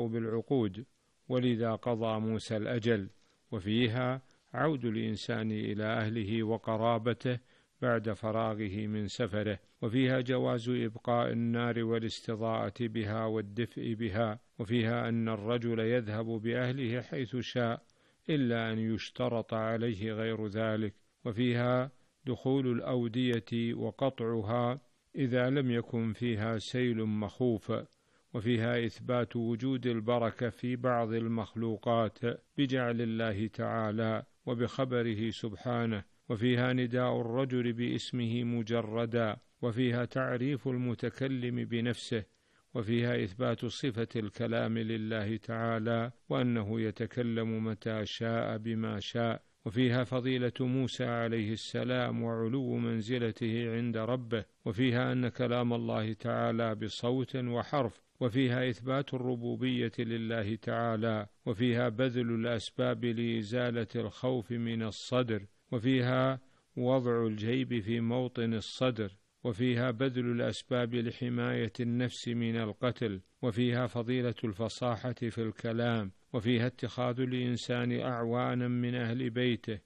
تتعلق بالعقود، ولذا قضى موسى الأجل. وفيها عود الإنسان إلى أهله وقرابته بعد فراغه من سفره، وفيها جواز إبقاء النار والاستضاءة بها والدفء بها، وفيها أن الرجل يذهب بأهله حيث شاء إلا أن يشترط عليه غير ذلك، وفيها دخول الأودية وقطعها إذا لم يكن فيها سيل مخوف، وفيها إثبات وجود البركة في بعض المخلوقات بجعل الله تعالى وبخبره سبحانه، وفيها نداء الرجل باسمه مجردا، وفيها تعريف المتكلم بنفسه، وفيها إثبات صفة الكلام لله تعالى وأنه يتكلم متى شاء بما شاء، وفيها فضيلة موسى عليه السلام وعلو منزلته عند ربه، وفيها أن كلام الله تعالى بصوت وحرف، وفيها إثبات الربوبية لله تعالى، وفيها بذل الأسباب لإزالة الخوف من الصدر، وفيها وضع الجيب في موطن الصدر، وفيها بذل الأسباب لحماية النفس من القتل، وفيها فضيلة الفصاحة في الكلام، وفيها اتخاذ الإنسان أعوانا من أهل بيته،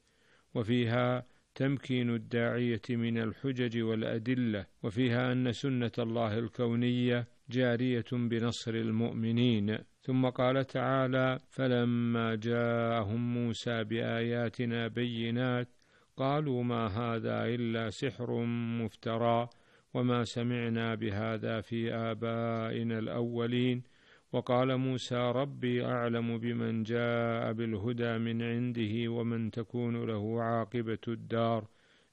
وفيها تمكين الداعية من الحجج والأدلة، وفيها أن سنة الله الكونية جارية بنصر المؤمنين. ثم قال تعالى: فلما جاءهم موسى بآياتنا بينات قالوا ما هذا إلا سحر مفترى وما سمعنا بهذا في آبائنا الأولين. وقال موسى: ربي أعلم بمن جاء بالهدى من عنده ومن تكون له عاقبة الدار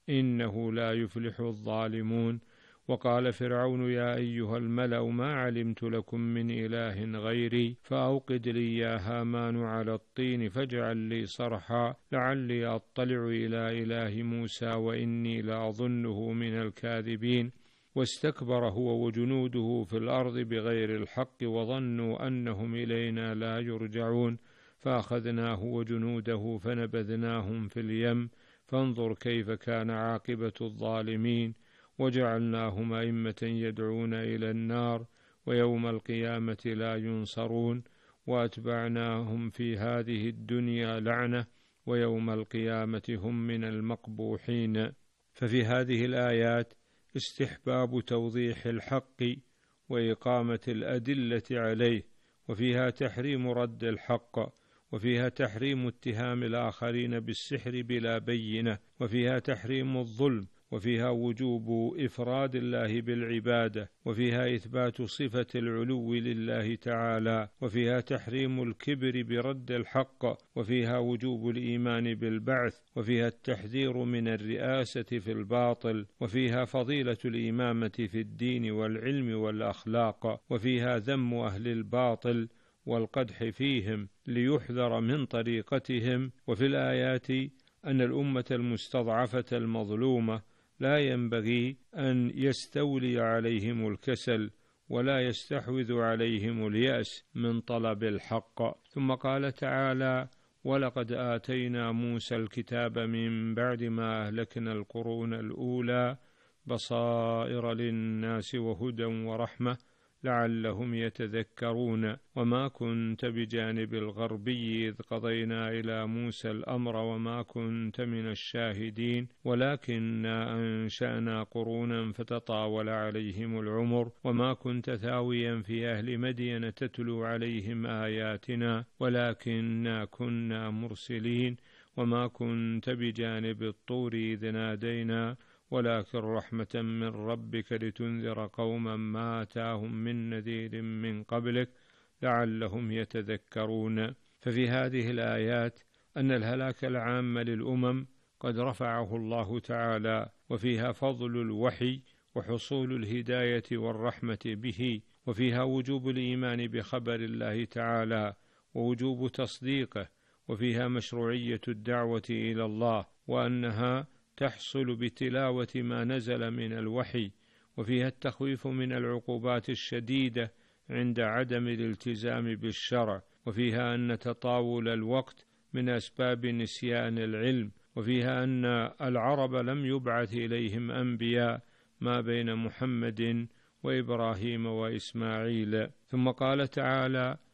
إنه لا يفلح الظالمون. وقال فرعون: يا أيها الملأ ما علمت لكم من إله غيري فأوقد لي يا هامان على الطين فاجعل لي صرحا لعلي أطلع إلى إله موسى وإني لأظنه من الكاذبين. واستكبر هو وجنوده في الأرض بغير الحق وظنوا أنهم إلينا لا يرجعون فأخذناه وجنوده فنبذناهم في اليم فانظر كيف كان عاقبة الظالمين. وجعلناهم أئمة يدعون إلى النار ويوم القيامة لا ينصرون وأتبعناهم في هذه الدنيا لعنة ويوم القيامة هم من المقبوحين. ففي هذه الآيات استحباب توضيح الحق وإقامة الأدلة عليه، وفيها تحريم رد الحق، وفيها تحريم اتهام الآخرين بالسحر بلا بينة، وفيها تحريم الظلم، وفيها وجوب إفراد الله بالعبادة، وفيها إثبات صفة العلو لله تعالى، وفيها تحريم الكبر برد الحق، وفيها وجوب الإيمان بالبعث، وفيها التحذير من الرئاسة في الباطل، وفيها فضيلة الإمامة في الدين والعلم والأخلاق، وفيها ذم أهل الباطل والقدح فيهم ليحذر من طريقتهم. وفي الآيات أن الأمة المستضعفة المظلومة لا ينبغي أن يستولي عليهم الكسل ولا يستحوذ عليهم اليأس من طلب الحق. ثم قال تعالى: ولقد آتينا موسى الكتاب من بعد ما أهلكنا القرون الأولى بصائر للناس وهدى ورحمة لعلهم يتذكرون وما كنت بجانب الغربي إذ قضينا إلى موسى الأمر وما كنت من الشاهدين ولكننا أنشأنا قرونا فتطاول عليهم العمر وما كنت ثاويا في أهل مدين تتلو عليهم آياتنا ولكننا كنا مرسلين وما كنت بجانب الطور إذ نادينا ولكن رحمة من ربك لتنذر قوما ما آتاهم من نذير من قبلك لعلهم يتذكرون. ففي هذه الآيات أن الهلاك العام للأمم قد رفعه الله تعالى، وفيها فضل الوحي وحصول الهداية والرحمة به، وفيها وجوب الإيمان بخبر الله تعالى ووجوب تصديقه، وفيها مشروعية الدعوة إلى الله وأنها تحصل بتلاوة ما نزل من الوحي، وفيها التخويف من العقوبات الشديدة عند عدم الالتزام بالشرع، وفيها أن تطاول الوقت من أسباب نسيان العلم، وفيها أن العرب لم يبعث إليهم أنبياء ما بين محمد وإبراهيم وإسماعيل. ثم قال تعالى: